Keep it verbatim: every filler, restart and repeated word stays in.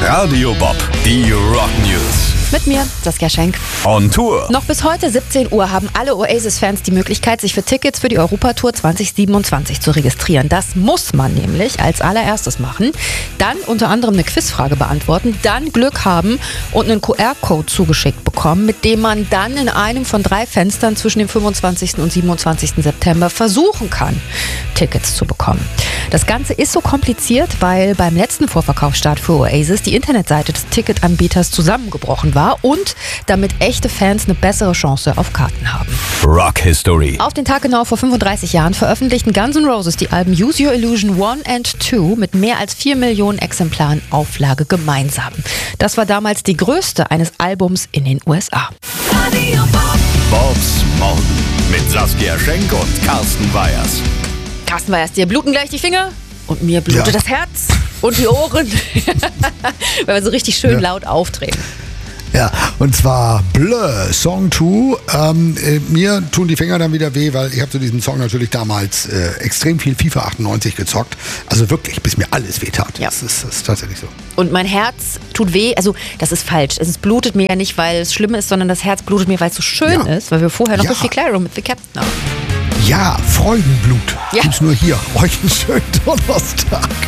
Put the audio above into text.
Radio Bob, die Rock News. Mit mir, Saskia Schenk. On Tour. Noch bis heute siebzehn Uhr haben alle Oasis-Fans die Möglichkeit, sich für Tickets für die Europatour zwanzig siebenundzwanzig zu registrieren. Das muss man nämlich als allererstes machen. Dann unter anderem eine Quizfrage beantworten, dann Glück haben und einen Q R-Code zugeschickt bekommen, mit dem man dann in einem von drei Fenstern zwischen dem fünfundzwanzigsten und siebenundzwanzigsten September versuchen kann, Tickets zu bekommen. Das Ganze ist so kompliziert, weil beim letzten Vorverkaufsstart für Oasis die Internetseite des Ticketanbieters zusammengebrochen war und damit echte Fans eine bessere Chance auf Karten haben. Rock History. Auf den Tag genau vor fünfunddreißig Jahren veröffentlichten Guns N' Roses die Alben Use Your Illusion eins and zwei mit mehr als vier Millionen Exemplaren Auflage gemeinsam. Das war damals die größte eines Albums in den U S A. Bobs Morgen mit Saskia Schenk und Carsten Weyers. Carsten Weyers, dir bluten gleich die Finger und mir blutet Ja. das Herz und die Ohren, weil wir so richtig schön Ja. laut auftreten. Ja, und zwar Blur, Song zwei. Ähm, äh, mir tun die Finger dann wieder weh, weil ich habe zu diesem Song natürlich damals äh, extrem viel FIFA achtundneunzig gezockt. Also wirklich, bis mir alles wehtat. Ja. Das, ist, das ist tatsächlich so. Und mein Herz tut weh, also das ist falsch. Es blutet mir ja nicht, weil es schlimm ist, sondern das Herz blutet mir, weil es so schön Ja. ist, weil wir vorher noch Ja. so viel Claro mit The Captain haben. Ja, Freudenblut. Ja. Gibt's nur hier. Euch einen schönen Donnerstag.